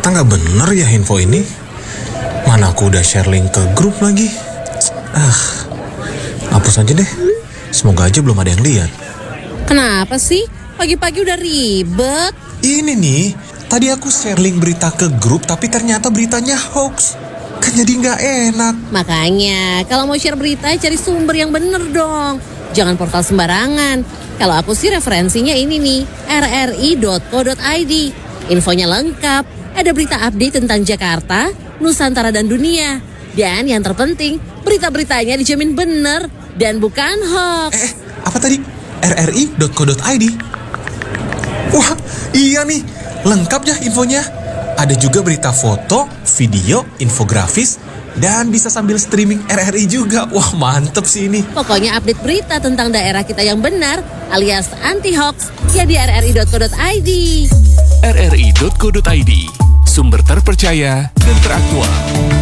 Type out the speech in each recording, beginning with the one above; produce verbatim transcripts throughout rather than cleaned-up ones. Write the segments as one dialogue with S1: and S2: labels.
S1: Ternyata nggak bener ya info ini. Mana aku udah share link ke grup lagi. Ah, hapus aja deh. Semoga aja belum ada yang lihat.
S2: Kenapa sih? Pagi-pagi udah ribet.
S1: Ini nih, tadi aku share link berita ke grup tapi ternyata beritanya hoax. Kan jadi nggak enak.
S2: Makanya, kalau mau share berita cari sumber yang bener dong. Jangan portal sembarangan. Kalau aku sih referensinya ini nih, r r i dot co dot i d. Infonya lengkap, ada berita update tentang Jakarta, Nusantara dan dunia. Dan yang terpenting, berita-beritanya dijamin bener dan bukan hoax.
S1: Eh, apa tadi? r r i dot co dot i d. Wah, iya nih, lengkap ya infonya. Ada juga berita foto, video, infografis, dan bisa sambil streaming R R I juga. Wah, mantep sih ini.
S2: Pokoknya update berita tentang daerah kita yang benar alias anti-hoax ya di r r i dot co dot i d.
S3: r r i dot co dot i d, sumber terpercaya dan teraktual.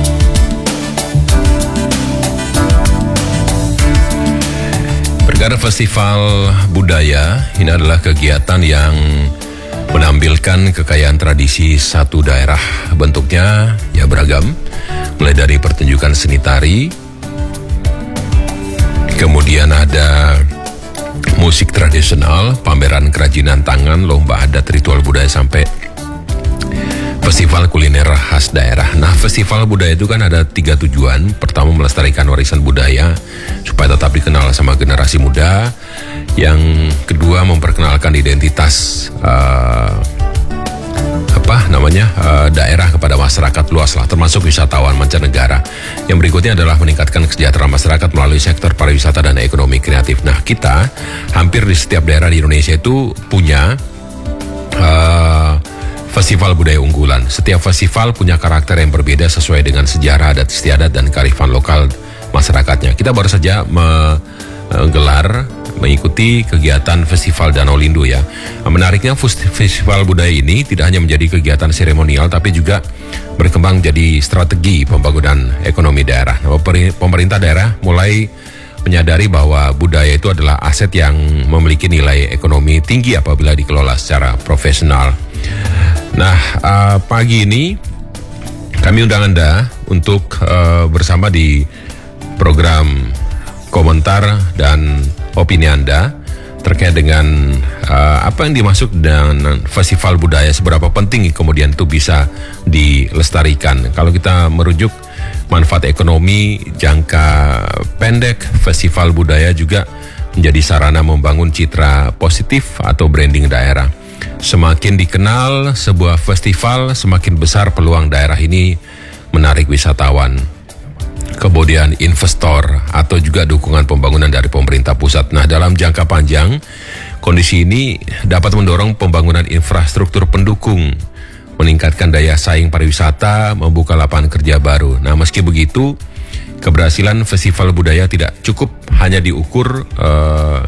S4: Perkara Festival Budaya ini adalah kegiatan yang menampilkan kekayaan tradisi satu daerah. Bentuknya ya beragam, mulai dari pertunjukan seni tari, kemudian ada musik tradisional, pameran kerajinan tangan, lomba adat, ritual budaya, sampai festival kuliner khas daerah. Nah, festival budaya itu kan ada tiga tujuan. Pertama, melestarikan warisan budaya supaya tetap dikenal sama generasi muda. Yang kedua, memperkenalkan identitas uh, apa namanya uh, daerah kepada masyarakat luas lah, termasuk wisatawan mancanegara. Yang berikutnya adalah meningkatkan kesejahteraan masyarakat melalui sektor pariwisata dan ekonomi kreatif. Nah, kita hampir di setiap daerah di Indonesia itu punya uh, festival budaya unggulan. Setiap festival punya karakter yang berbeda sesuai dengan sejarah, adat istiadat, dan kearifan lokal masyarakatnya. Kita baru saja menggelar mengikuti kegiatan Festival Danau Lindu ya. Menariknya, festival budaya ini tidak hanya menjadi kegiatan seremonial tapi juga berkembang jadi strategi pembangunan ekonomi daerah. Nah, pemerintah daerah mulai menyadari bahwa budaya itu adalah aset yang memiliki nilai ekonomi tinggi apabila dikelola secara profesional. Nah, uh, pagi ini kami undang Anda untuk uh, bersama di program komentar dan opini Anda terkait dengan uh, apa yang dimaksud dengan festival budaya, seberapa penting kemudian itu bisa dilestarikan. Kalau kita merujuk manfaat ekonomi jangka pendek, festival budaya juga menjadi sarana membangun citra positif atau branding daerah. Semakin dikenal sebuah festival, semakin besar peluang daerah ini menarik wisatawan, kemudian investor, atau juga dukungan pembangunan dari pemerintah pusat. Nah, dalam jangka panjang, kondisi ini dapat mendorong pembangunan infrastruktur pendukung, meningkatkan daya saing pariwisata, membuka lapangan kerja baru. Nah, meski begitu, keberhasilan festival budaya tidak cukup hanya diukur uh,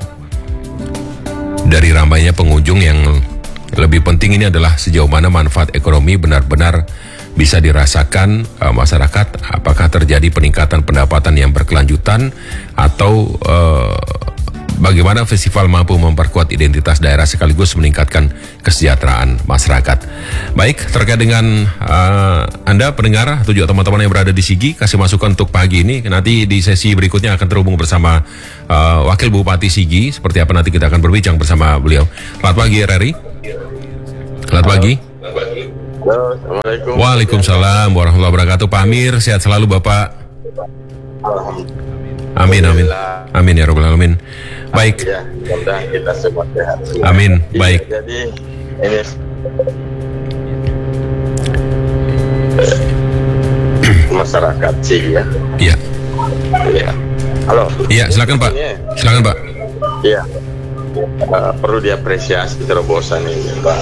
S4: dari ramainya pengunjung. Yang lebih penting ini adalah sejauh mana manfaat ekonomi benar-benar bisa dirasakan uh, masyarakat, apakah terjadi peningkatan pendapatan yang berkelanjutan, atau uh, bagaimana festival mampu memperkuat identitas daerah sekaligus meningkatkan kesejahteraan masyarakat. Baik, terkait dengan uh, Anda pendengar atau juga teman-teman yang berada di Sigi, kasih masukan untuk pagi ini. Nanti di sesi berikutnya akan terhubung bersama uh, Wakil Bupati Sigi. Seperti apa nanti kita akan berbincang bersama beliau. Selamat pagi, R R I. Selamat pagi.
S5: Halo, Assalamualaikum.
S4: Waalaikumsalam warahmatullahi wabarakatuh. Pak Amir, sehat selalu Bapak. Amin, amin. Amin ya Rabbal Alamin. Baik.
S5: Ya, mudah-mudahan kita semua sehat.
S4: Amin,
S5: Ya,
S4: baik.
S5: Jadi ini masyarakat sih ya.
S4: Iya.
S5: Iya. Halo.
S4: Iya, silakan Pak. Silakan Pak.
S5: Iya. Uh, perlu diapresiasi terobosan ini, Pak.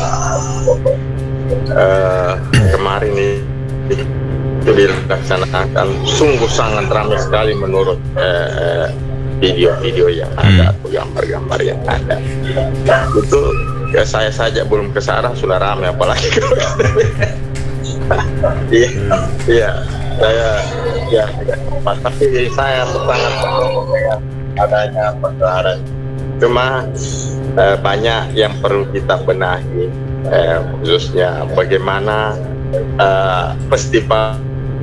S5: Uh, kemarin ini itu dilaksanakan sungguh sangat ramai sekali menurut uh, video-video yang ada, atau gambar-gambar yang ada. Itu ya saya saja belum ke sana sudah ramai, apalagi iya, iya, saya ya tidak sempat, tapi saya sangat mendukung dengan adanya pengelaran. Cuma eh, banyak yang perlu kita benahi, eh, khususnya bagaimana uh, festival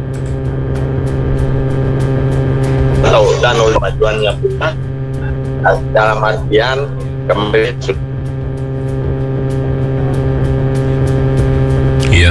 S5: atau danau kemajuannya pusat, dalam artian kemarin sudah.
S4: Iya.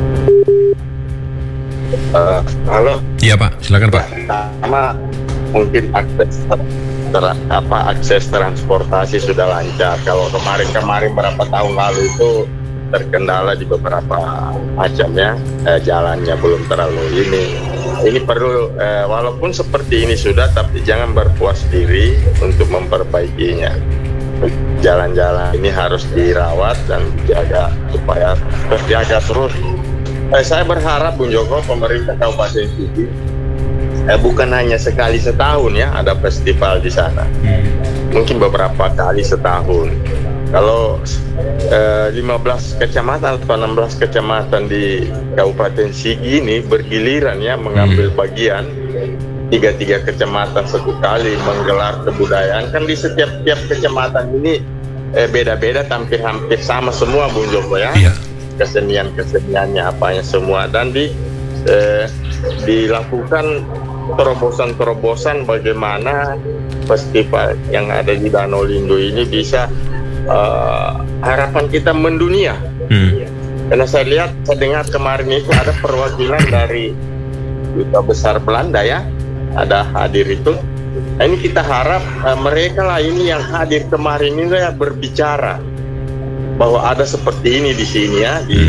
S5: Uh, halo.
S4: Iya Pak, silakan Pak.
S5: Pertama mungkin akses ter, apa akses transportasi sudah lancar. Kalau kemarin-kemarin berapa tahun lalu itu terkendala di beberapa macam ya, eh, jalannya belum terlalu ini. Ini perlu eh, walaupun seperti ini sudah, tapi jangan berpuas diri untuk memperbaikinya. Jalan-jalan ini harus dirawat dan dijaga supaya terjaga terus. Eh, saya berharap Bung Joko, pemerintah Kabupaten Sigi eh, bukan hanya sekali setahun ya ada festival di sana, mungkin beberapa kali setahun. Kalau eh, lima belas kecamatan atau enam belas kecamatan di Kabupaten Sigi ini bergiliran ya mengambil bagian, tiga-tiga kecamatan satu kali menggelar kebudayaan. Kan di setiap tiap kecamatan ini eh, beda-beda, hampir-hampir sama semua Bung Joko ya.
S4: Iya.
S5: Kesenian-keseniannya apanya semua, dan di eh, dilakukan terobosan-terobosan bagaimana festival yang ada di Danau Lindo ini bisa uh, harapan kita mendunia. Hmm. Karena saya lihat, saya dengar kemarin itu ada perwakilan dari Duta Besar Belanda ya, ada hadir itu. Nah, ini kita harap uh, mereka lah ini yang hadir kemarin ini ya berbicara bahwa ada seperti ini di sini ya. Di,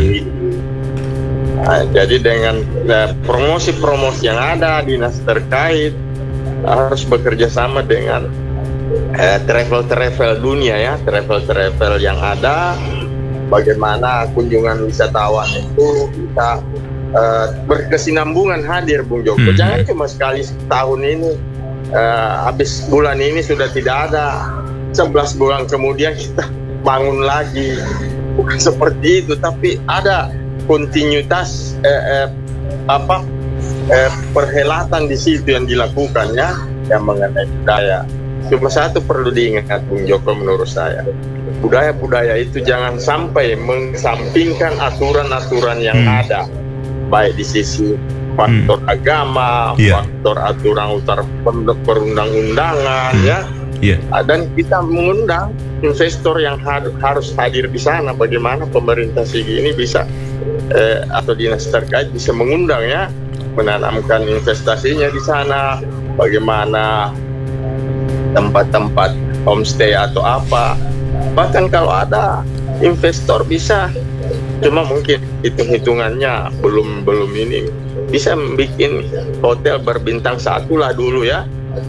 S5: nah, jadi dengan uh, promosi-promosi yang ada, dinas terkait harus bekerja sama dengan uh, travel-travel dunia ya, travel-travel yang ada. Bagaimana kunjungan wisatawan itu bisa uh, berkesinambungan hadir Bung Joko. Hmm. Jangan cuma sekali setahun ini, uh, habis bulan ini sudah tidak ada, sebelas bulan kemudian kita bangun lagi. Bukan seperti itu, tapi ada kontinuitas eh, eh, apa eh, perhelatan di situ yang dilakukannya yang mengenai budaya. Cuma satu perlu diingat Bung Joko menurut saya, budaya-budaya itu jangan sampai mengesampingkan aturan-aturan yang hmm. ada, baik di sisi faktor hmm. agama, yeah. faktor aturan-aturan perundang-undangan hmm. ya. Yeah. Dan kita mengundang investor yang ha- harus hadir di sana. Bagaimana pemerintah Sigi ini bisa eh, atau dinas terkait bisa mengundang ya, menanamkan investasinya di sana. Bagaimana tempat-tempat homestay atau apa. Bahkan kalau ada investor bisa, cuma mungkin hitung-hitungannya belum belum ini, bisa bikin hotel berbintang satu lah dulu ya.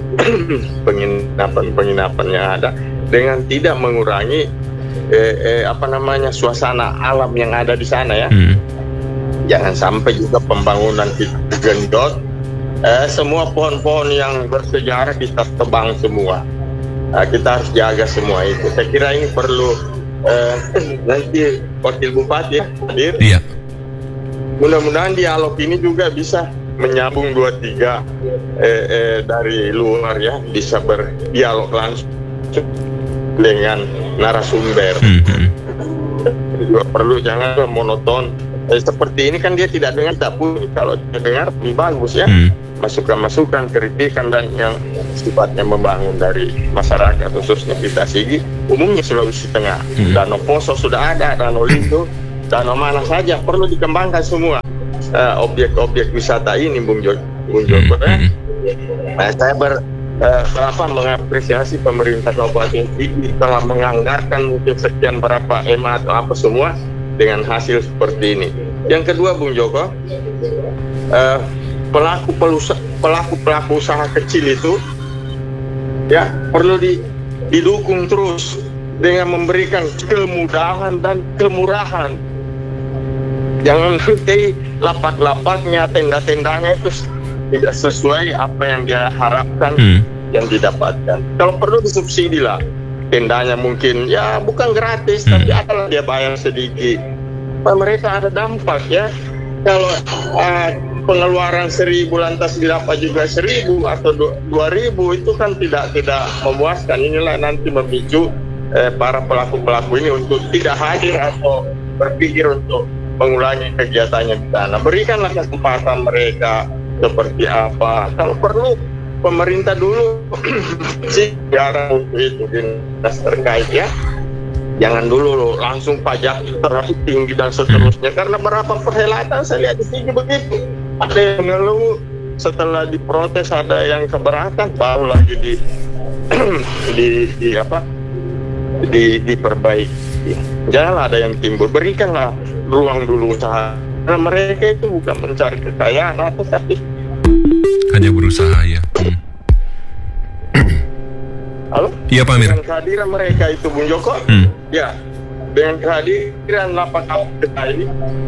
S5: Penginapan-penginapan yang ada dengan tidak mengurangi eh, eh, apa namanya suasana alam yang ada di sana ya. Hmm. Jangan sampai juga pembangunan kita gendot, eh, semua pohon-pohon yang bersejarah kita tebang semua. Nah, kita harus jaga semua itu. Saya kira ini perlu eh, nanti wakil bupati ya hadir. Iya. Mudah-mudahan dialog ini juga bisa menyambung dua tiga eh, eh, dari luar ya, bisa berdialog langsung dengan narasumber. Mm-hmm. Juga perlu, jangan monoton. Eh, seperti ini kan dia tidak dengar tak pun, kalau dia dengar lebih bagus ya. Mm. Masukan-masukan, kritikan dan yang sifatnya membangun dari masyarakat, khususnya kita Sigi, umumnya Sulawesi Tengah. Mm. Danau Poso sudah ada, Danau Lindo, danau mana saja perlu dikembangkan semua. Uh, objek-objek wisata ini Bung Joko, Bung Joko eh. Nah, saya ber uh, apa mengapresiasi pemerintah Kabupaten Sigi telah menganggarkan mungkin sekian berapa M A atau apa semua dengan hasil seperti ini. Yang kedua Bung Joko, uh, pelaku pelaku pelaku usaha kecil itu ya perlu di, didukung terus dengan memberikan kemudahan dan kemurahan. Jangan nanti lapak-lapaknya, tenda-tendanya itu tidak sesuai apa yang dia harapkan, hmm. yang didapatkan. Kalau perlu disubsidi lah, tendanya mungkin ya bukan gratis, hmm. tapi adalah dia bayar sedikit. Mereka ada dampak ya. Kalau uh, pengeluaran seribu lantas didapat juga seribu atau dua ribu itu kan tidak tidak memuaskan. Inilah nanti memicu eh, para pelaku-pelaku ini untuk tidak hadir atau berpikir untuk mengulangi kegiatannya di sana. Berikanlah kesempatan mereka seperti apa. Kalau perlu pemerintah dulu sih jarang itu dinas terkait ya. Jangan dulu langsung pajak terlalu tinggi dan seterusnya. Karena berapa perhelatan saya lihat di tinggi begitu. Ada yang ngeluh, setelah diprotes ada yang keberatan, baru lagi di di, di apa di diperbaiki. Janganlah ada yang timbul. Berikanlah ruang dulu usaha. Karena mereka itu bukan mencari kekayaan, tapi
S4: hanya berusaha ya. Hmm.
S5: Halo?
S4: Iya Pak Amir.
S5: Dengan kehadiran mereka itu Bung Joko,
S4: Hmm.
S5: ya dengan kehadiran lapak kita ini,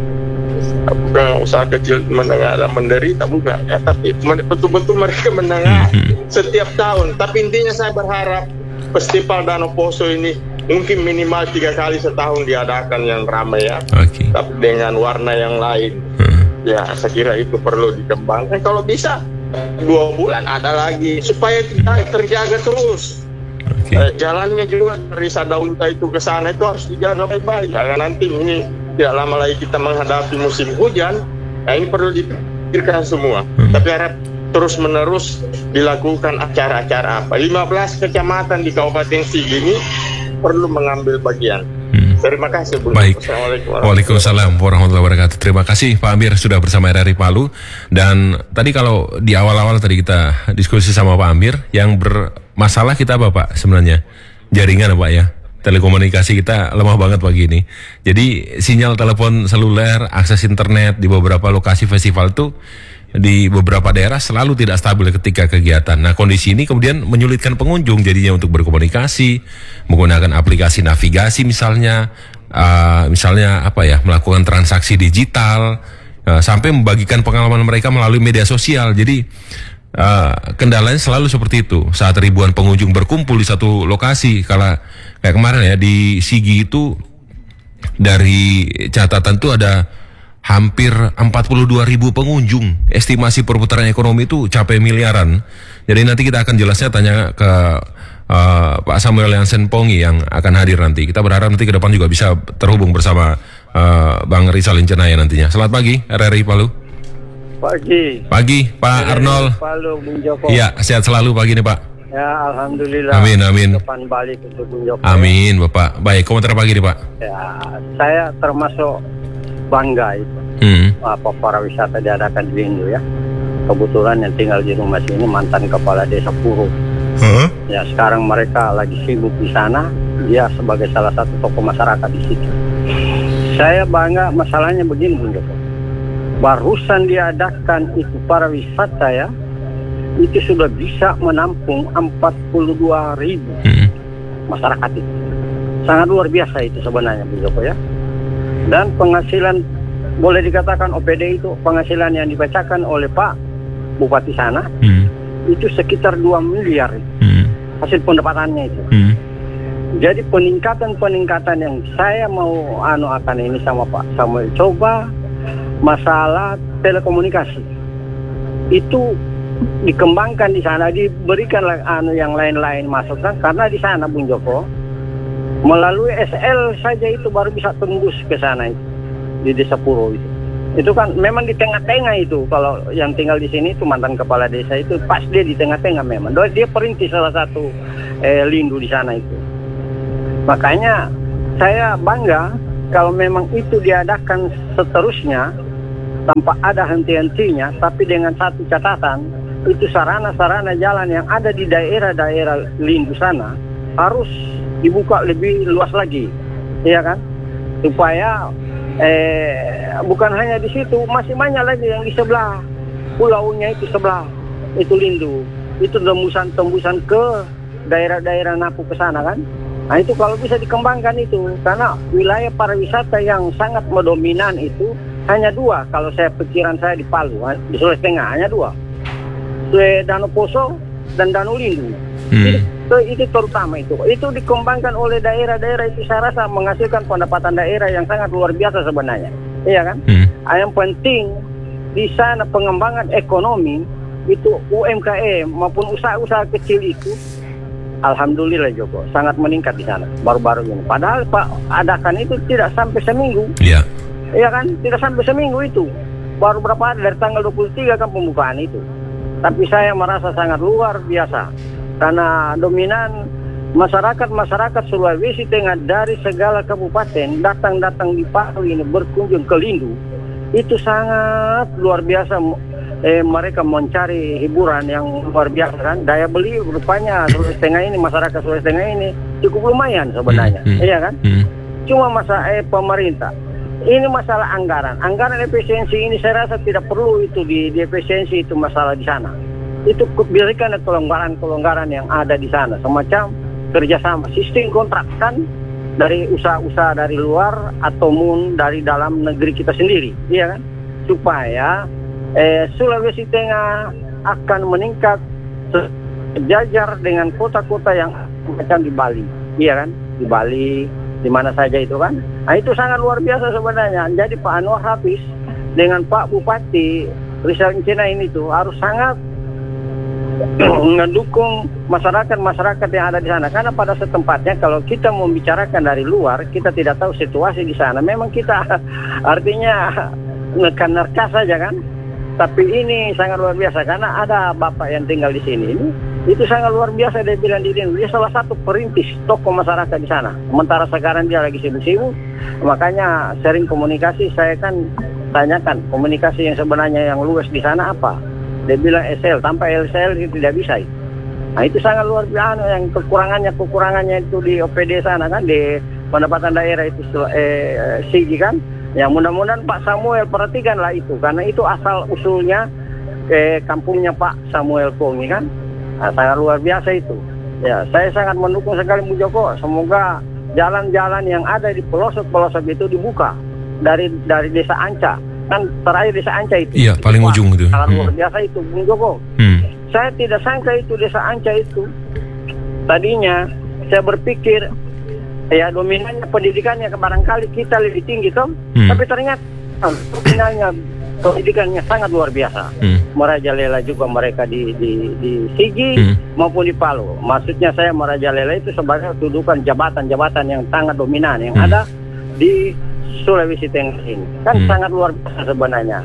S5: bukan usaha kecil menengah dan menderita bukan, ya, tapi betul-betul mereka menengah
S4: Hmm.
S5: setiap tahun. Tapi intinya saya berharap Festival Danau Poso ini mungkin minimal tiga kali setahun diadakan yang ramai ya,
S4: Oke.
S5: tapi dengan warna yang lain.
S4: Hmm.
S5: Ya, saya kira itu perlu dikembangkan. Kalau bisa dua bulan ada lagi supaya kita terjaga terus.
S4: Oke.
S5: Eh, jalannya juga dari Sadaunta itu ke sana itu harus dijaga baik-baik. Jangan nanti ini tidak lama lagi kita menghadapi musim hujan. Nah, ini perlu dipikirkan semua.
S4: Hmm.
S5: Tapi harap terus menerus dilakukan acara-acara apa. lima belas kecamatan di Kabupaten Sigi ini perlu mengambil bagian.
S4: Hmm.
S5: Terima kasih Bung.
S4: Baik.
S5: Assalamualaikum warahmatullahi
S4: Waalaikumsalam warahmatullahi wabarakatuh. Terima kasih Pak Amir sudah bersama R R I Palu. Dan tadi kalau di awal-awal tadi kita diskusi sama Pak Amir, yang bermasalah kita apa Pak sebenarnya? Jaringan Pak ya. Telekomunikasi kita lemah banget pagi ini. Jadi sinyal telepon seluler, akses internet di beberapa lokasi festival itu di beberapa daerah selalu tidak stabil ketika kegiatan. Nah, kondisi ini kemudian menyulitkan pengunjung jadinya untuk berkomunikasi, menggunakan aplikasi navigasi misalnya, uh, misalnya apa ya, melakukan transaksi digital, uh, sampai membagikan pengalaman mereka melalui media sosial. Jadi uh, kendalanya selalu seperti itu. Saat ribuan pengunjung berkumpul di satu lokasi, kala kayak kemarin ya di Sigi itu dari catatan itu ada hampir empat puluh dua ribu pengunjung. Estimasi perputaran ekonomi itu capai miliaran. Jadi nanti kita akan jelasnya tanya ke uh, Pak Samuel Jansen Pongi yang akan hadir nanti. Kita berharap nanti ke depan juga bisa terhubung bersama uh, Bang Rizal Incenaya nantinya. Selamat pagi R R I Palu.
S6: Pagi.
S4: Pagi Pak Arnold.
S6: Palu Bung Joko.
S4: Iya, sehat selalu pagi nih Pak.
S6: Ya, alhamdulillah.
S4: Amin, amin.
S6: Depan balik untuk Bung Joko.
S4: Amin Bapak. Baik, komentar pagi nih Pak.
S6: Ya, saya termasuk bangga itu
S4: Hmm.
S6: apa para wisata diadakan di Indo ya. Kebetulan yang tinggal di rumah sini mantan kepala desa Puro.
S4: Huh?
S6: Ya, sekarang mereka lagi sibuk di sana. Dia sebagai salah satu tokoh masyarakat di situ. Saya bangga, masalahnya begini Bung Joko. Barusan diadakan itu para wisata ya, itu sudah bisa menampung empat puluh dua ribu
S4: Hmm.
S6: masyarakat itu. Sangat luar biasa itu sebenarnya Bung Joko ya. Dan penghasilan, boleh dikatakan O P D itu penghasilan yang dibacakan oleh Pak Bupati sana
S4: Hmm.
S6: itu sekitar dua miliar
S4: Hmm.
S6: hasil pendapatannya itu.
S4: Hmm.
S6: Jadi peningkatan-peningkatan yang saya mau anu akan ini sama Pak Samuel, coba masalah telekomunikasi itu dikembangkan di sana, diberikanlah anu yang lain-lain masukan, karena di sana Bung Joko melalui S L saja itu baru bisa tembus ke sana itu di Desa Puro itu. Itu kan memang di tengah-tengah itu. Kalau yang tinggal di sini itu mantan kepala desa itu pas dia di tengah-tengah memang. Dia perintis salah satu eh, lindu di sana itu. Makanya saya bangga kalau memang itu diadakan seterusnya tanpa ada henti-hentinya, tapi dengan satu catatan, itu sarana-sarana jalan yang ada di daerah-daerah lindu sana harus dibuka lebih luas lagi, iya kan? Supaya eh, bukan hanya di situ, masih banyak lagi yang di sebelah pulaunya itu sebelah itu lindu, itu tembusan-tembusan ke daerah-daerah Napu ke sana kan? Nah itu kalau bisa dikembangkan itu, karena wilayah pariwisata yang sangat mendominan itu hanya dua, kalau saya pikiran saya di Palu, di Sulawesi Tengah hanya dua, Danau Poso dan Danau Lindu.
S4: Hmm.
S6: Itu, itu terutama itu. Itu dikembangkan oleh daerah-daerah itu, saya rasa menghasilkan pendapatan daerah yang sangat luar biasa sebenarnya. Iya kan?
S4: Hmm.
S6: Yang penting di sana pengembangan ekonomi itu U M K M maupun usaha-usaha kecil itu, alhamdulillah Joko, sangat meningkat di sana baru-baru ini. Padahal Pak adakan itu tidak sampai seminggu.
S4: Iya.
S6: Iya kan, tidak sampai seminggu itu. Baru berapa hari dari tanggal dua puluh tiga kan pembukaan itu. Tapi saya merasa sangat luar biasa. Karena dominan masyarakat-masyarakat Sulawesi Tengah dari segala kabupaten datang-datang di Palu ini berkunjung ke Lindu. Itu sangat luar biasa. Eh, mereka mencari hiburan yang luar biasa kan. Daya beli rupanya Sulawesi Tengah ini, masyarakat Sulawesi Tengah ini cukup lumayan sebenarnya.
S4: Hmm, hmm,
S6: iya kan?
S4: Hmm.
S6: Cuma masa eh, pemerintah. Ini masalah anggaran. Anggaran efisiensi ini saya rasa tidak perlu itu di, di efisiensi itu masalah di sana. Itu berikan kelonggaran-kelonggaran yang ada di sana. Semacam kerjasama, sistem kontrak kan dari usaha-usaha dari luar ataupun dari dalam negeri kita sendiri, iya kan? Supaya eh, Sulawesi Tengah akan meningkat sejajar dengan kota-kota yang macam di Bali, iya kan? Di Bali, di mana saja itu kan? Nah itu sangat luar biasa sebenarnya. Jadi Pak Anwar Hafiz dengan Pak Bupati Rizal Incina ini tuh harus sangat mendukung masyarakat-masyarakat yang ada di sana. Karena pada setempatnya kalau kita membicarakan dari luar, kita tidak tahu situasi di sana. Memang kita artinya ngekan-nerka saja kan. Tapi ini sangat luar biasa karena ada bapak yang tinggal di sini. Ini itu sangat luar biasa dia bilang di sini. Dia salah satu perintis tokoh masyarakat di sana. Sementara sekarang dia lagi sibuk-sibuk. Makanya sering komunikasi saya kan tanyakan komunikasi yang sebenarnya yang luas di sana apa. Dia bilang S L, tanpa S L itu tidak bisa. Nah itu sangat luar biasa yang kekurangannya-kekurangannya itu di O P D sana kan, di pendapatan daerah itu eh, Sigi kan. Yang mudah-mudahan Pak Samuel perhatikanlah itu, karena itu asal usulnya ke kampungnya Pak Samuel Kongi kan. Nah, sangat luar biasa itu. Ya, saya sangat mendukung sekali Bu Joko. Semoga jalan-jalan yang ada di pelosok-pelosok itu dibuka dari dari Desa Anca. Kan terakhir Desa Anca itu.
S4: Iya, paling
S6: Wah,
S4: ujung itu.
S6: Sangat
S4: Hmm.
S6: luar biasa itu, Bung Joko.
S4: Hmm.
S6: Saya tidak sangka itu Desa Anca itu. Tadinya saya berpikir ya dominannya pendidikannya barangkali kita lebih tinggi toh.
S4: Hmm.
S6: Tapi ternyata dominannya pendidikannya sangat luar biasa.
S4: Hmm.
S6: Merajalela juga mereka di di di Sigi
S4: Hmm.
S6: maupun di Palu. Maksudnya saya merajalela itu sebagai kedudukan jabatan-jabatan yang sangat dominan yang
S4: Hmm.
S6: ada di Sulawesi Tengah ini. Kan
S4: Hmm.
S6: sangat luar biasa sebenarnya.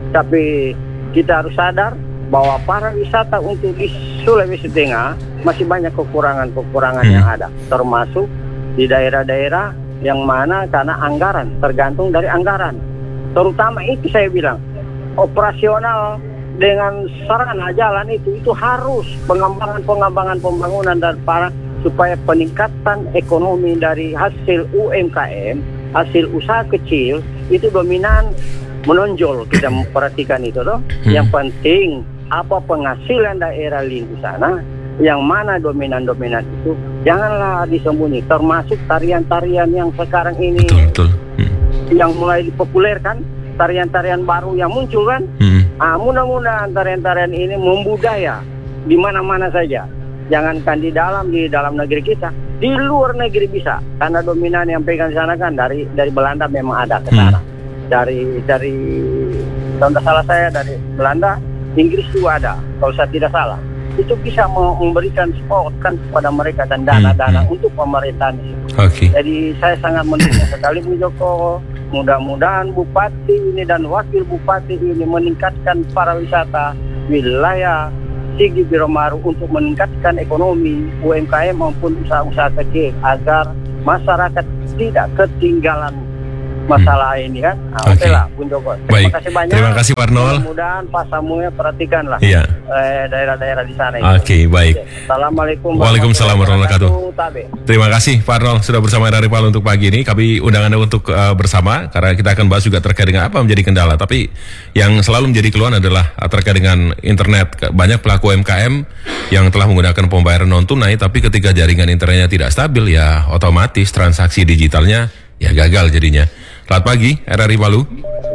S6: Tapi kita harus sadar bahwa para wisata untuk di Sulawesi Tengah masih banyak kekurangan-kekurangan
S4: Hmm.
S6: yang ada, termasuk di daerah-daerah yang mana karena anggaran, tergantung dari anggaran. Terutama itu saya bilang, operasional dengan sarana jalan itu itu harus pengembangan-pengembangan pembangunan dan para supaya peningkatan ekonomi dari hasil U M K M, hasil usaha kecil itu dominan menonjol. Kita memperhatikan itu toh.
S4: Hmm.
S6: Yang penting apa penghasilan daerah Lindu sana, yang mana dominan-dominan itu janganlah disembunyi, termasuk tarian-tarian yang sekarang ini
S4: Betul, betul. Hmm.
S6: yang mulai dipopulerkan, tarian-tarian baru yang muncul kan.
S4: Hmm.
S6: Ah, mudah-mudahan tarian-tarian ini membudaya di mana-mana saja. Jangankan di dalam di dalam negeri kita, di luar negeri bisa. Karena dominan yang pegang di sana kan dari dari Belanda memang ada ke sana.
S4: Hmm.
S6: Dari dari kalau tidak salah saya dari Belanda, Inggris juga ada. Kalau saya tidak salah, itu bisa memberikan support kan kepada mereka dan dana-dana
S4: Hmm.
S6: untuk pemerintahan itu.
S4: Oke.
S6: Jadi saya sangat mendukung sekali Bu Joko. Mudah-mudahan Bupati ini dan Wakil Bupati ini meningkatkan pariwisata wilayah Sigi Biromaru untuk meningkatkan ekonomi U M K M maupun usaha-usaha kecil agar masyarakat tidak ketinggalan masalah hmm. ini kan. Nah,
S4: Oke.
S6: Oke lah Bung Joko. Terima
S4: Baik.
S6: kasih banyak.
S4: Terima kasih Pak Arnold.
S6: Mudah-mudahan Pak Samuel perhatikanlah
S4: Iya.
S6: eh, daerah-daerah di sana. itu.
S4: Oke, baik.
S6: Oke. Assalamualaikum.
S4: Waalaikumsalam warahmatullahi wabarakatuh.
S6: Tabe.
S4: Terima kasih Pak Arnold sudah bersama dari Palu untuk pagi ini. Kami undang Anda untuk uh, bersama karena kita akan bahas juga terkait dengan apa menjadi kendala. Tapi yang selalu menjadi keluhan adalah uh, terkait dengan internet. Banyak pelaku U M K M yang telah menggunakan pembayaran non tunai, tapi ketika jaringan internetnya tidak stabil, ya otomatis transaksi digitalnya ya gagal jadinya. Selamat pagi, R R I Palu.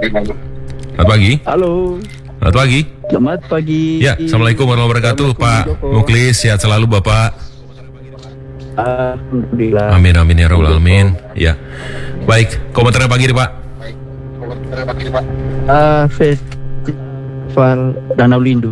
S4: Selamat pagi.
S7: Halo.
S4: Selamat pagi.
S7: Selamat pagi.
S4: Ya, Assalamualaikum warahmatullahi wabarakatuh, Pak Muklis. Sehat selalu Bapak.
S7: Alhamdulillah.
S4: Amin amin ya rabbal alamin. Ya. Baik, komentarnya pagi nih Pak.
S7: Uh, Festival Danau Lindu.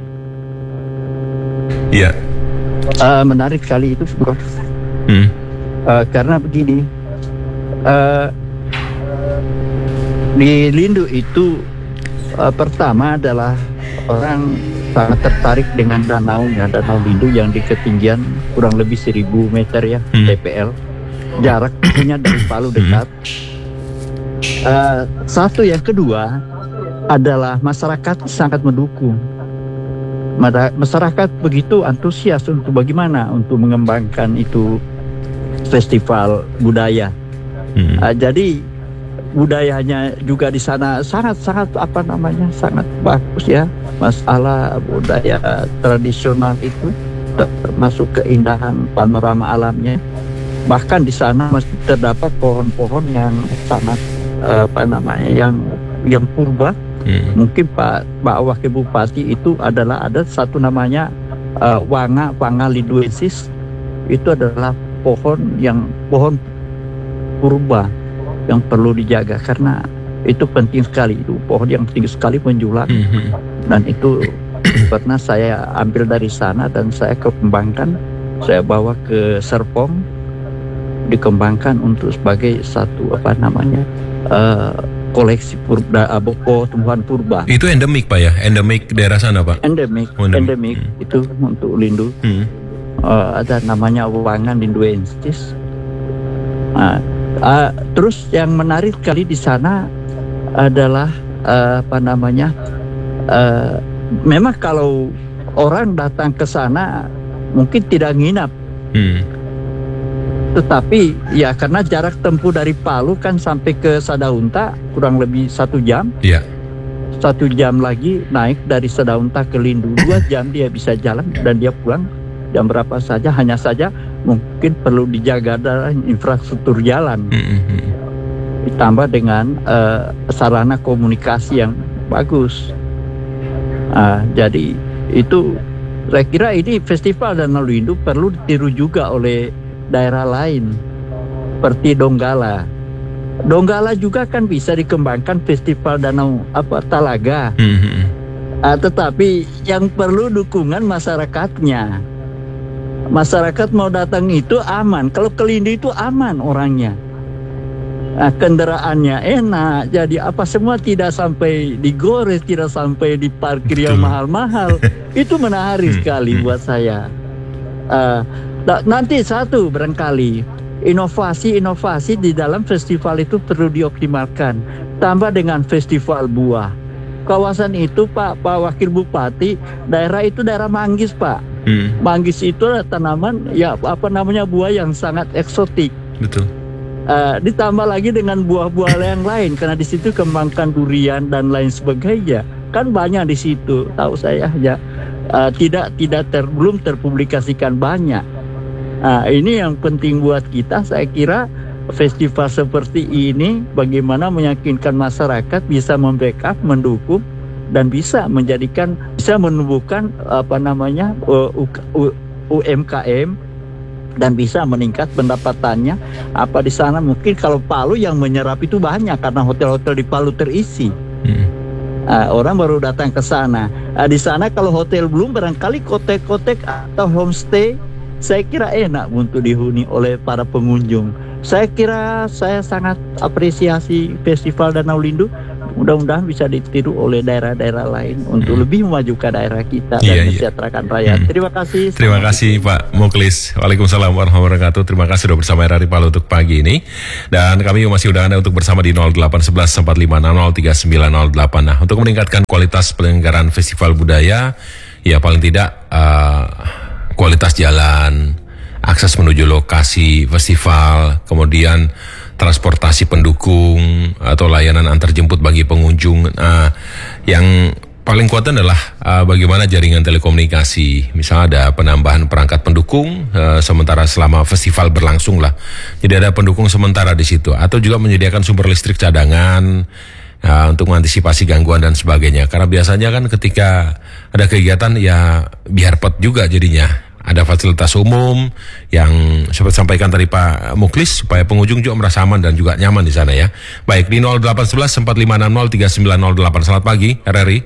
S4: Iya.
S7: Uh, menarik sekali itu, Bro.
S4: Hmm.
S7: Uh, karena begini, uh, Di Lindu itu uh, pertama adalah orang sangat tertarik dengan danaunya, Danau Lindu yang di ketinggian kurang lebih seribu meter ya,
S4: Hmm.
S7: D P L. Jaraknya dari Palu dekat. Uh, satu yang kedua adalah masyarakat sangat mendukung. Mada- Masyarakat begitu antusias untuk bagaimana untuk mengembangkan itu festival budaya.
S4: Hmm.
S7: Uh, jadi budayanya juga di sana sangat-sangat apa namanya sangat bagus ya, masalah budaya tradisional itu termasuk keindahan panorama alamnya. Bahkan di sana masih terdapat pohon-pohon yang sangat eh, apa namanya yang yang purba.
S4: Hmm.
S7: Mungkin Pak Pak Wakil Bupati itu adalah ada satu namanya eh, Wanga Wanga Linduensis. Itu adalah pohon yang pohon purba yang perlu dijaga karena itu penting sekali, itu pohon yang tinggi sekali menjulang.
S4: Hmm.
S7: Dan itu pernah saya ambil dari sana dan saya kembangkan, saya bawa ke Serpong, dikembangkan untuk sebagai satu apa namanya uh, koleksi purba, uh, boko tumbuhan purba
S4: Itu endemik Pak ya, endemik daerah sana Pak.
S7: endemik,
S4: Oh, endemik.
S7: endemik
S4: Hmm.
S7: itu untuk Lindu.
S4: Hmm.
S7: Uh, ada namanya Wangan Linduensis. Nah, uh, terus yang menarik sekali di sana adalah uh, apa namanya uh, memang kalau orang datang ke sana mungkin tidak nginap,
S4: Hmm.
S7: tetapi ya karena jarak tempuh dari Palu kan sampai ke Sadaunta kurang lebih satu jam,
S4: Iya.
S7: satu jam lagi naik dari Sadaunta ke Lindu, dua jam dia bisa jalan dan dia pulang jam berapa saja. Hanya saja mungkin perlu dijaga adalah infrastruktur jalan,
S4: Hmm. Hmm.
S7: ditambah dengan uh, sarana komunikasi yang bagus. Uh, jadi itu saya kira ini festival Danau Lindu perlu ditiru juga oleh daerah lain seperti Donggala. Donggala juga kan bisa dikembangkan festival Danau apa Talaga.
S4: Hmm. Hmm.
S7: Uh, tetapi yang perlu dukungan masyarakatnya. Masyarakat mau datang itu aman. Kalau ke Lindu itu aman orangnya. Nah, kendaraannya enak. Jadi apa semua tidak sampai digores, tidak sampai diparkir yang
S4: Betul.
S7: mahal-mahal. Itu menarik
S4: Hmm,
S7: sekali
S4: hmm.
S7: buat saya. Uh, nah, nanti satu barangkali inovasi-inovasi di dalam festival itu perlu dioptimalkan. Tambah dengan festival buah. Kawasan itu Pak, Pak Wakil Bupati, daerah itu daerah manggis Pak.
S4: Hmm.
S7: Manggis itu adalah tanaman ya apa namanya buah yang sangat eksotik.
S4: Betul.
S7: Uh, ditambah lagi dengan buah-buah yang lain karena di situ kembangkan durian dan lain sebagainya. Kan banyak di situ. Tahu saya ya uh, tidak tidak ter, belum terpublikasikan banyak. Nah, ini yang penting buat kita. Saya kira festival seperti ini bagaimana meyakinkan masyarakat bisa membackup, mendukung dan bisa menjadikan bisa menumbuhkan apa namanya U, U, U M K M dan bisa meningkat pendapatannya. Apa di sana mungkin kalau Palu yang menyerap itu banyak karena hotel-hotel di Palu terisi.
S4: Hmm.
S7: Uh, orang baru datang ke sana. Uh, di sana kalau hotel belum barangkali kotek-kotek atau homestay, saya kira enak untuk dihuni oleh para pengunjung. Saya kira saya sangat apresiasi Festival Danau Lindu. Mudah-mudahan bisa ditiru oleh daerah-daerah lain untuk
S4: Hmm.
S7: lebih memajukan daerah kita
S4: Iya,
S7: dan
S4: iya.
S7: mensejahterakan rakyat.
S4: Hmm.
S7: Terima kasih.
S4: Terima kasih Pak Muklis. Waalaikumsalam warahmatullahi wabarakatuh. Terima kasih sudah bersama R R I Palu untuk pagi ini. Dan kami masih undang Anda untuk bersama di nol delapan satu satu empat lima enam nol tiga sembilan nol delapan. Nah, untuk meningkatkan kualitas penyelenggaraan festival budaya, ya paling tidak uh, kualitas jalan, akses menuju lokasi festival, kemudian transportasi pendukung atau layanan antar jemput bagi pengunjung. Nah, yang paling kuat adalah uh, bagaimana jaringan telekomunikasi. Misalnya ada penambahan perangkat pendukung uh, sementara selama festival berlangsung lah. Jadi ada pendukung sementara di situ, atau juga menyediakan sumber listrik cadangan uh, untuk mengantisipasi gangguan dan sebagainya. Karena biasanya kan ketika ada kegiatan ya biar pet juga jadinya. Ada fasilitas umum yang seperti sampaikan tadi Pak Muklis supaya pengunjung juga merasa aman dan juga nyaman di sana ya. Baik di nol delapan satu satu empat lima enam nol tiga sembilan nol delapan. Selamat pagi R R I.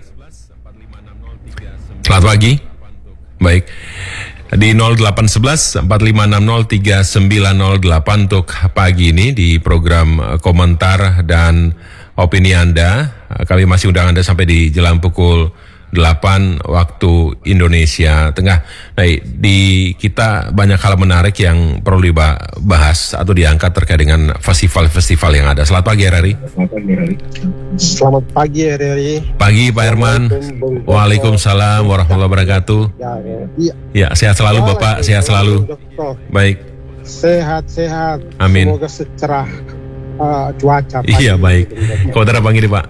S4: Selamat pagi. Baik. Di nol delapan satu satu empat lima enam nol tiga sembilan nol delapan untuk pagi ini di program komentar dan opini Anda. Kami masih undang Anda sampai di jelang pukul delapan waktu Indonesia Tengah. Nah, di kita banyak hal menarik yang perlu dibahas atau diangkat terkait dengan festival-festival yang ada. Selamat pagi, R R I.
S8: Selamat pagi, R R I.
S4: Pagi, Pak Herman. Waalaikumsalam warahmatullahi wabarakatuh.
S8: Ya, ya.
S4: Ya, sehat selalu, Bapak. Sehat selalu. Baik.
S8: Sehat-sehat.
S4: Amin.
S8: Semoga secerah uh, cuaca.
S4: Iya, baik. Komentar apa gini, Pak?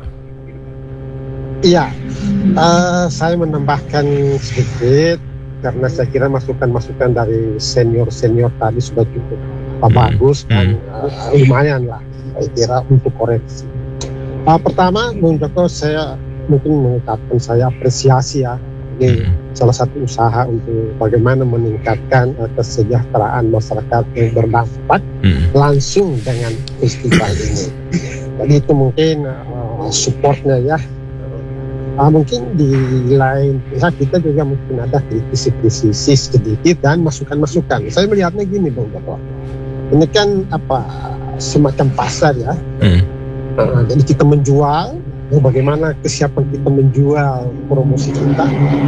S8: Iya, uh, saya menambahkan sedikit karena saya kira masukan-masukan dari senior-senior tadi sudah cukup uh, bagus dan uh, lumayan lah saya kira untuk koreksi. Uh, pertama, Bung Joko, saya mungkin mengucapkan saya apresiasi ya. Ini hmm. salah satu usaha untuk bagaimana meningkatkan uh, kesejahteraan masyarakat yang berdampak hmm. langsung dengan festival ini. Jadi itu mungkin uh, supportnya ya. Uh, mungkin di lain pihak kita juga mungkin ada kritisi-kritisi sedikit dan masukan-masukan. Saya melihatnya gini, Bung Joko. Ini kan apa semacam pasar ya. Hmm. Uh, jadi kita menjual, ya bagaimana kesiapan kita menjual promosi kita,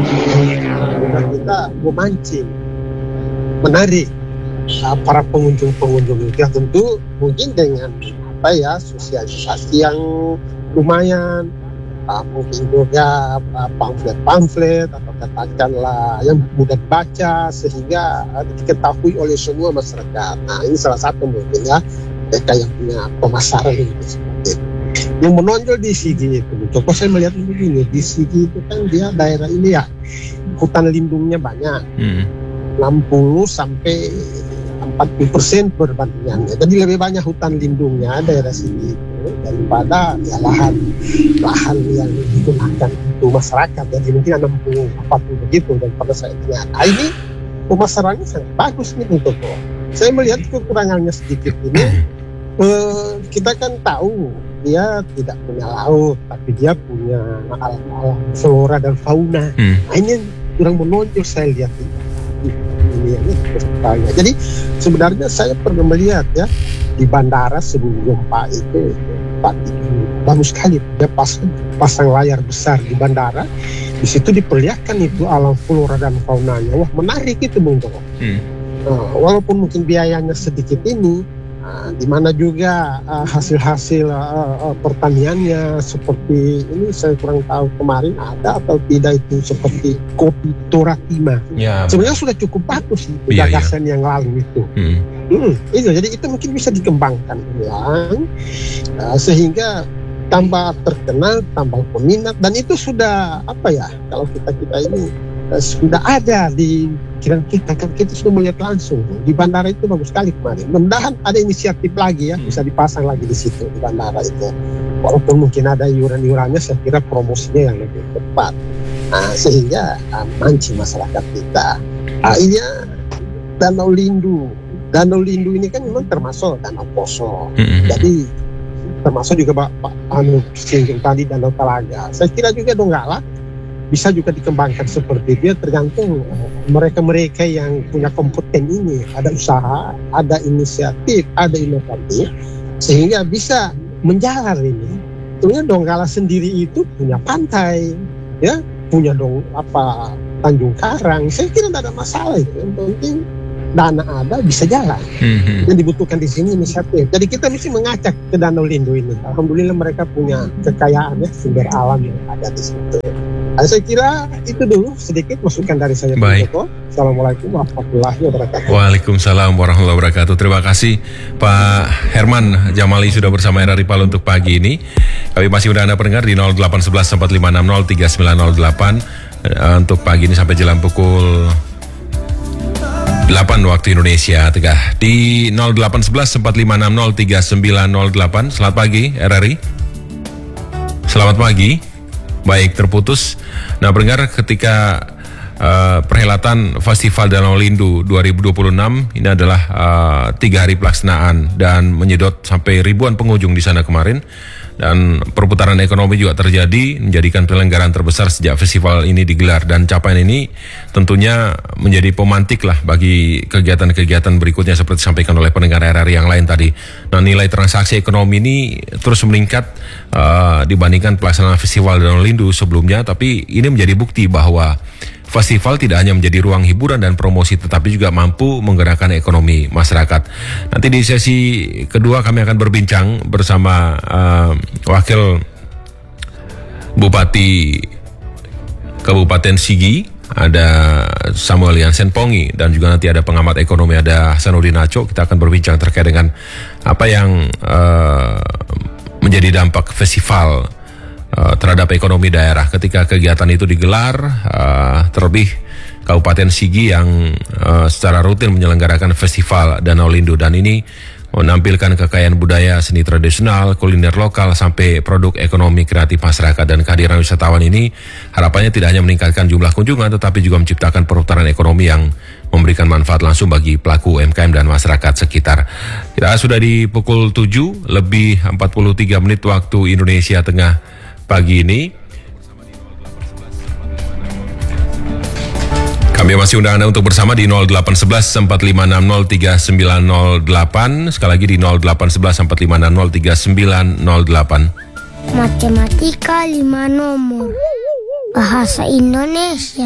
S8: dan kita memancing, menarik uh, para pengunjung-pengunjung itu. Ya tentu mungkin dengan apa ya sosialisasi yang lumayan. Uh, mungkin juga uh, pamflet-pamflet atau katakanlah yang mudah dibaca sehingga uh, diketahui oleh semua masyarakat. Nah, ini salah satu mungkin ya mereka yang punya pemasaran ini seperti itu. Yang menonjol di Sigi itu, coba saya melihat begini, di Sigi itu kan dia daerah ini ya hutan lindungnya banyak, hmm. enam puluh sampai empat puluh persen perbandingannya. Jadi lebih banyak hutan lindungnya daerah Sigi itu daripada ya lahan lahan yang digunakan untuk masyarakat. Jadi mungkin enam puluh empat puluh begitu daripada saya lihat. Nah, ini pemasarannya sangat bagus nih untuk saya melihat kekurangannya sedikit ini. Eh, kita kan tahu dia tidak punya laut, tapi dia punya alam-alam flora dan fauna. Hmm. Nah, ini yang kurang menonjol saya lihat ini. Ini ini pertanyaan. Jadi sebenarnya saya pernah melihat ya di bandara sebelum gempa itu, pagi bagus sekali dia pasang pasang layar besar di bandara. Di situ diperlihatkan itu alam flora dan faunanya. Wah, menarik itu, Bung Joko. Hmm. Nah, walaupun mungkin biayanya sedikit ini, nah, di mana juga uh, hasil-hasil uh, uh, pertaniannya seperti ini saya kurang tahu kemarin ada atau tidak itu seperti kopi Toratima. Ya, sebenarnya sudah cukup bagus itu ya, gagasan ya. Yang lalu itu. Hmm. Hmm, itu jadi itu mungkin bisa dikembangkan ulang uh, sehingga tambah terkenal, tambah peminat dan itu sudah apa ya kalau kita kita ini uh, sudah ada di kira kita kan kita sudah melihat langsung di bandara itu bagus sekali kemarin. Mudah-mudahan ada inisiatif lagi ya bisa dipasang lagi di situ di bandara itu. Walaupun mungkin ada iuran-iurannya, saya kira promosinya yang lebih tepat. Nah, sehingga uh, mancing masyarakat kita. Uh, ini Danau Lindu, Danau Lindu ini kan memang termasuk Danau Poso. Mm-hmm. Jadi termasuk juga Pak Pak Anu singgung tadi Danau Talaga. Saya kira juga Donggala bisa juga dikembangkan seperti dia tergantung mereka-mereka yang punya kompeten ini ada usaha, ada inisiatif, ada inovatif sehingga bisa menjalar ini. Tentunya Donggala sendiri itu punya pantai, ya punya dong apa Tanjung Karang. Saya kira tidak ada masalah itu. Yang penting dana ada bisa jalan. Mm-hmm. Yang dibutuhkan di sini inisiatif. Jadi kita mesti mengacak ke Danau Lindu ini. Alhamdulillah mereka punya kekayaan ya sumber alam yang ada di situ. Nah, saya kira itu dulu sedikit masukan dari saya.
S4: Baik.
S8: Assalamualaikum warahmatullahi wabarakatuh.
S4: Waalaikumsalam warahmatullahi wabarakatuh. Terima kasih Pak Herman Jamali sudah bersama R R I Palu untuk pagi ini. Kami masih udah Anda pendengar di nol delapan satu satu empat lima enam nol tiga sembilan nol delapan untuk pagi ini sampai jelang pukul delapan waktu Indonesia Tengah di nol delapan satu satu empat lima enam nol tiga sembilan nol delapan. Selamat pagi R R I. Selamat pagi. Baik, terputus. Nah, pendengar, ketika uh, perhelatan Festival Danau Lindu dua ribu dua puluh enam. Ini adalah uh, tiga hari pelaksanaan dan menyedot sampai ribuan pengunjung di sana kemarin. Dan perputaran ekonomi juga terjadi, menjadikan penyelenggaraan terbesar sejak festival ini digelar. Dan capaian ini tentunya menjadi pemantik lah bagi kegiatan-kegiatan berikutnya seperti disampaikan oleh pendengar R R I yang lain tadi. Nah, nilai transaksi ekonomi ini terus meningkat uh, dibandingkan pelaksanaan festival Danau Lindu sebelumnya. Tapi ini menjadi bukti bahwa festival tidak hanya menjadi ruang hiburan dan promosi, tetapi juga mampu menggerakkan ekonomi masyarakat. Nanti di sesi kedua kami akan berbincang bersama uh, Wakil Bupati Kabupaten Sigi, ada Samuel Yansen Pongi, dan juga nanti ada pengamat ekonomi, ada Hasanuddin Aco. Kita akan berbincang terkait dengan apa yang uh, menjadi dampak festival Uh, terhadap ekonomi daerah ketika kegiatan itu digelar, uh, terlebih Kabupaten Sigi yang uh, secara rutin menyelenggarakan Festival Danau Lindu, dan ini menampilkan kekayaan budaya, seni tradisional, kuliner lokal, sampai produk ekonomi kreatif masyarakat. Dan kehadiran wisatawan ini harapannya tidak hanya meningkatkan jumlah kunjungan, tetapi juga menciptakan perputaran ekonomi yang memberikan manfaat langsung bagi pelaku U M K M dan masyarakat sekitar. Kita sudah di pukul tujuh lebih empat puluh tiga menit waktu Indonesia Tengah pagi ini. Kami masih undang Anda untuk bersama di nol delapan satu satu empat lima enam nol tiga sembilan nol delapan. Sekali lagi di nol delapan satu satu empat lima enam nol tiga sembilan nol delapan.
S9: Matematika lima nomor. Bahasa Indonesia.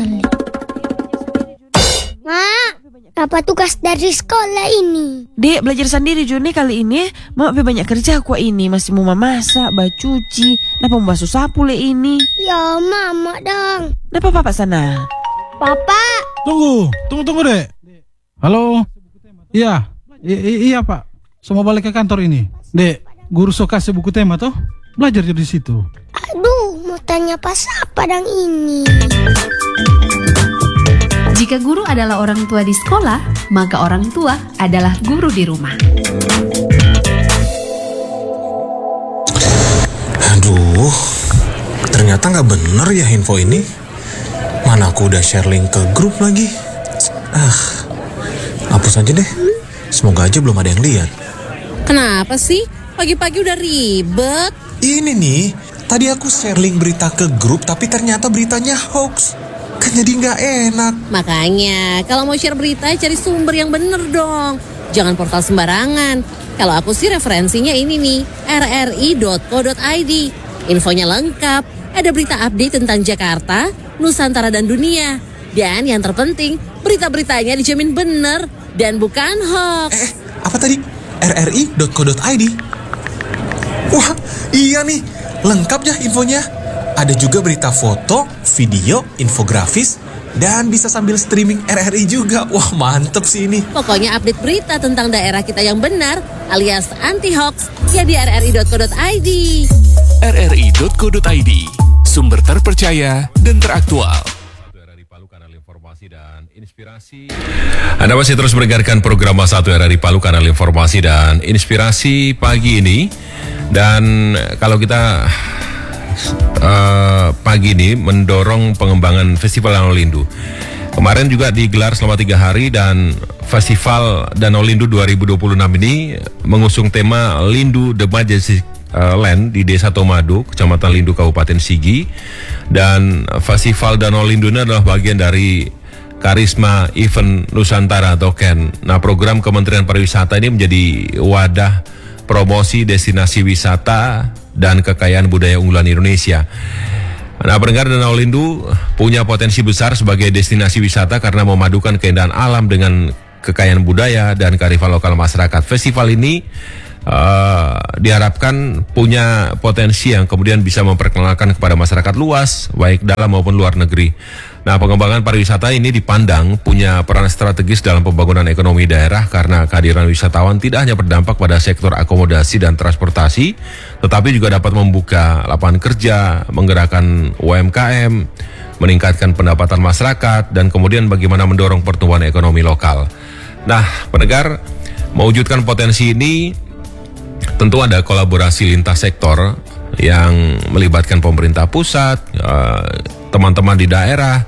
S9: Mak, apa tugas dari sekolah ini?
S10: Dek, belajar sendiri Juni kali ini. Mak lebih banyak kerja kuat ini. Masih mau memasak, bacuci, napa mau basuh sapu le ini.
S9: Ya, mama dong.
S10: Napa papa sana?
S9: Papa.
S11: Tunggu, tunggu, tunggu dek. Halo. Iya, I- iya pak. Semua balik ke kantor ini. Dek, guru so kasih buku tema toh? Belajar di situ.
S9: Aduh, mau tanya pas apa dang ini?
S12: Jika guru adalah orang tua di sekolah, maka orang tua adalah guru di rumah.
S1: Aduh, ternyata nggak bener ya info ini. Mana aku udah share link ke grup lagi. Ah, hapus aja deh. Semoga aja belum ada yang lihat.
S2: Kenapa sih? Pagi-pagi udah ribet.
S1: Ini nih, tadi aku share link berita ke grup, tapi ternyata beritanya hoax. Kan jadi nggak enak.
S2: Makanya, kalau mau share berita, cari sumber yang bener dong. Jangan portal sembarangan. Kalau aku sih referensinya ini nih, r r i dot co dot i d. Infonya lengkap, ada berita update tentang Jakarta, Nusantara, dan dunia. Dan yang terpenting, berita-beritanya dijamin bener dan bukan hoax.
S1: Eh, apa tadi? r r i dot co dot i d. Wah, iya nih, lengkap ya infonya. Ada juga berita foto, video, infografis, dan bisa sambil streaming R R I juga. Wah, mantep sih ini.
S2: Pokoknya update berita tentang daerah kita yang benar, alias anti-hoax, ya di r r i dot co dot i d.
S3: r r i dot co dot i d, sumber terpercaya dan teraktual.
S4: Dan inspirasi. Anda masih terus mendengarkan program satu R R I Palu, kanal informasi dan inspirasi pagi ini. Dan kalau kita uh, pagi ini mendorong pengembangan Festival Danau Lindu. Kemarin juga digelar selama tiga hari, dan Festival Danau Lindu dua ribu dua puluh enam ini mengusung tema Lindu The Majestic Land di Desa Tomado, Kecamatan Lindu, Kabupaten Sigi. Dan Festival Danau Lindu ini adalah bagian dari Karisma Event Nusantara atau K E N. Nah, program Kementerian Pariwisata ini menjadi wadah promosi destinasi wisata dan kekayaan budaya unggulan Indonesia. Nah, pendengar, Danau Lindu punya potensi besar sebagai destinasi wisata karena memadukan keindahan alam dengan kekayaan budaya dan kearifan lokal masyarakat. Festival ini uh, diharapkan punya potensi yang kemudian bisa memperkenalkan kepada masyarakat luas, baik dalam maupun luar negeri. Nah, pengembangan pariwisata ini dipandang punya peran strategis dalam pembangunan ekonomi daerah karena kehadiran wisatawan tidak hanya berdampak pada sektor akomodasi dan transportasi, tetapi juga dapat membuka lapangan kerja, menggerakkan U M K M, meningkatkan pendapatan masyarakat, dan kemudian bagaimana mendorong pertumbuhan ekonomi lokal. Nah, pendengar, mewujudkan potensi ini tentu ada kolaborasi lintas sektor yang melibatkan pemerintah pusat, teman-teman di daerah,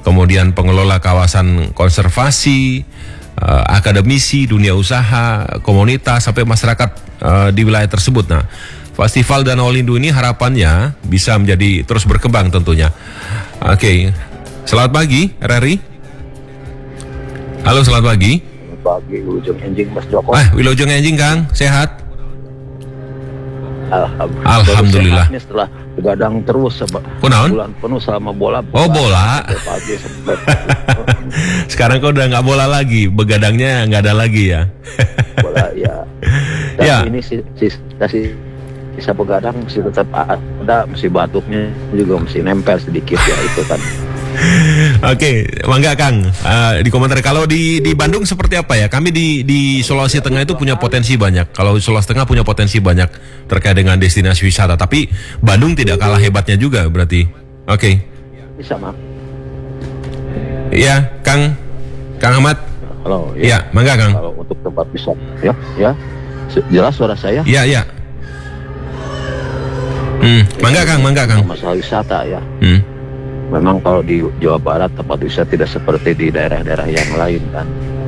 S4: kemudian pengelola kawasan konservasi, uh, akademisi, dunia usaha, komunitas, sampai masyarakat uh, di wilayah tersebut. Nah, Festival Danau Lindu ini harapannya bisa menjadi terus berkembang tentunya. Oke, okay. Selamat pagi R R I. Halo, selamat pagi.
S13: Selamat pagi, Wilujeng Enjing Mas Joko.
S4: Ah, Wilujeng Enjing Kang, sehat?
S13: Alhamdulillah.
S4: Alhamdulillah.
S13: Sehat setelah begadang terus
S4: Kunaon?
S13: bulan penuh selama bola.
S4: Oh, bola.
S13: Pagi sampai
S4: Sekarang kau udah nggak bola lagi, begadangnya nggak ada lagi ya?
S13: bola ya. Dan
S4: Ya.
S13: ini si, si, si bisa begadang masih tetap ada, masih batuknya juga masih nempel sedikit ya itu kan.
S4: Oke, mangga Kang, uh, di komentar kalau di di Bandung seperti apa ya? Kami di di Sulawesi Tengah itu punya potensi banyak. Kalau Sulawesi Tengah punya potensi banyak terkait dengan destinasi wisata, tapi Bandung tidak kalah hebatnya juga berarti. Oke.
S13: Bisa Mak.
S4: Iya, Kang, Kang Ahmad.
S13: Halo.
S4: Iya, mangga Kang.
S13: Kalau untuk tempat wisata, ya, ya, jelas suara saya.
S4: Iya, iya. Hmm, mangga Kang, mangga Kang.
S13: Masalah wisata ya.
S4: Hmm.
S13: Memang kalau di Jawa Barat tempat wisata tidak seperti di daerah-daerah yang lain kan.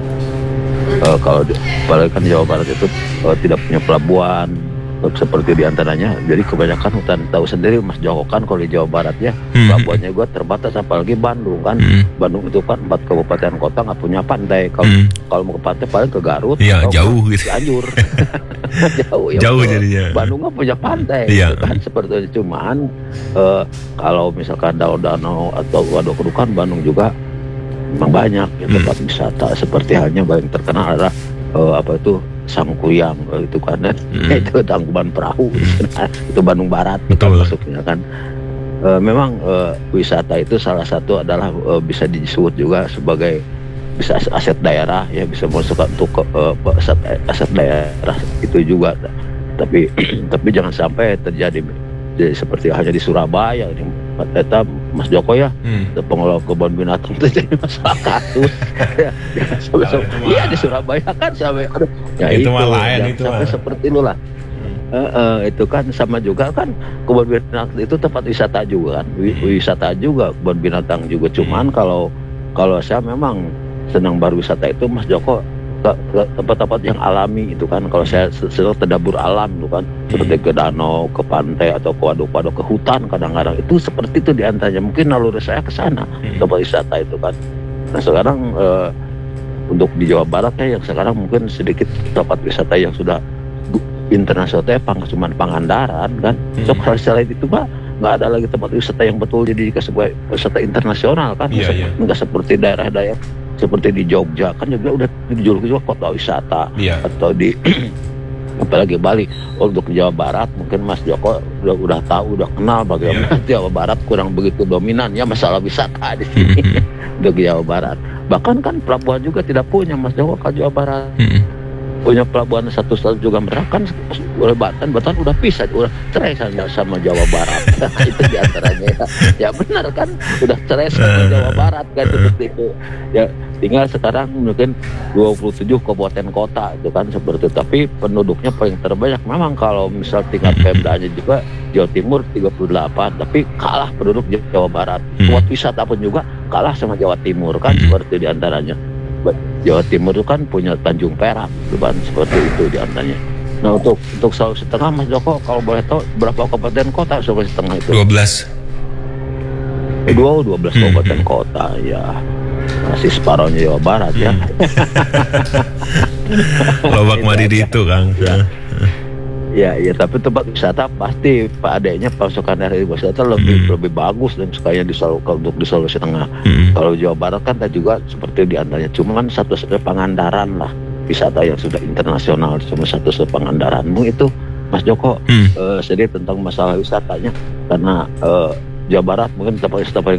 S13: Uh, kalau di, apalagi kan Jawa Barat itu uh, tidak punya pelabuhan uh, seperti di antaranya. Jadi kebanyakan hutan, tahu sendiri Mas Joko kan kalau di Jawa Barat ya hmm. pelabuhannya gua terbatas, apalagi Bandung kan. Hmm. Bandung itu kan empat kabupaten kota nggak punya pantai. Kalau hmm. kalau mau ke pantai paling ke Garut.
S4: Iya, jauh gitu.
S13: Cianjur. jauh ya.
S4: Jauh jadinya.
S13: Bandung nggak punya pantai.
S4: Iya.
S13: Gitu kan seperti itu. Cuman uh, kalau misalkan danau-danau atau waduk-waduk kan Bandung juga memang banyak ya, tempat hmm. wisata. Seperti halnya paling terkenal adalah uh, apa itu Sangkuyang itu kan, hmm. itu Tangkuban Perahu itu Bandung Barat kan, masuknya kan. Uh, memang uh, wisata itu salah satu adalah uh, bisa disebut juga sebagai bisa aset daerah ya, bisa masuk untuk uh, aset, aset daerah itu juga. Tapi tapi jangan sampai terjadi jadi seperti hanya di Surabaya ini kata Mas Joko ya, hmm. pengelola kebun binatang itu jadi masalah kasus. ya, iya di Surabaya kan sampai aduh, ya
S4: itu,
S13: itu
S4: mah lain itu
S13: sampai
S4: mah.
S13: seperti itulah. Uh, uh, itu kan sama juga kan kebun binatang itu tempat wisata juga kan, wisata juga kebun binatang juga. Cuman kalau kalau saya memang senang berwisata itu Mas Joko ke, ke tempat-tempat yang alami itu kan. Kalau saya sedang terdabur alam itu kan, seperti ke danau, ke pantai atau ke waduk-waduk, ke hutan kadang-kadang itu seperti itu diantaranya. Mungkin naluri saya ke sana tempat wisata itu kan. Nah sekarang uh, untuk di Jawa Barat ya yang sekarang mungkin sedikit tempat wisata yang sudah internasional, pang cuma Pangandaran kan. So kalau selain itu mah nggak ada lagi tempat wisata yang betul jadi sebuah wisata internasional kan.
S4: Iya, iya.
S13: Nggak seperti daerah-daerah seperti di Jogja kan juga udah dijuluki juga kota wisata. Iya. Atau di apalagi Bali. Untuk Jawa Barat mungkin Mas Joko udah udah tahu, udah kenal bagaimana yeah. Jawa Barat kurang begitu dominan ya masalah wisata di sini. Untuk Jawa Barat bahkan kan pelabuhan juga tidak punya Mas Joko ke Jawa Barat. Punya pelabuhan satu-satu juga mereka kan oleh Batan, Batan udah pisah, udah cerai sama, sama Jawa Barat. Itu diantaranya ya. Ya benar kan, udah cerai sama Jawa Barat kan seperti itu. Ya tinggal sekarang mungkin dua puluh tujuh kabupaten kota itu kan seperti itu. Tapi penduduknya paling terbanyak memang kalau misal tingkat Pemdanya juga Jawa Timur tiga puluh delapan, tapi kalah penduduk Jawa Barat. Buat wisata pun juga kalah sama Jawa Timur kan seperti diantaranya. Jawa Timur itu kan punya Tanjung Perak, kan seperti itu diantaranya. Nah untuk untuk Sulawesi Tengah Mas Joko kalau boleh tahu berapa kabupaten kota Sulawesi Tengah itu?
S4: dua belas.
S13: Dua dua belas kabupaten kota ya. Masih separuhnya Jawa Barat ya.
S4: Lobak Madidi itu Kang.
S13: Ya. Ya, ya, tapi tempat wisata pasti Pak adeknya pasukan dari wisata lebih hmm. lebih bagus dan sekalian di untuk di Sulawesi Tengah. Hmm. Kalau Jawa Barat kan juga seperti diantaranya cuma satu-satunya Pangandaran lah wisata yang sudah internasional, cuma satu-satunya Pangandaranmu itu Mas Joko hmm. uh, sedih tentang masalah wisatanya karena uh, Jawa Barat mungkin tempat wisata paling